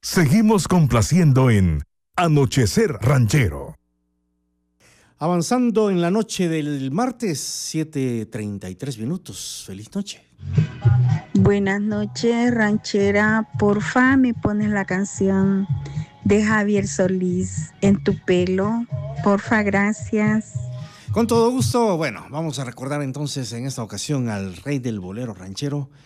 Seguimos complaciendo en Anochecer Ranchero. Avanzando en la noche del martes, 7:33. Feliz noche. Buenas noches, ranchera. Porfa, me pones la canción de Javier Solís, En tu pelo. Porfa, gracias. Con todo gusto. Bueno, vamos a recordar entonces en esta ocasión al rey del bolero ranchero,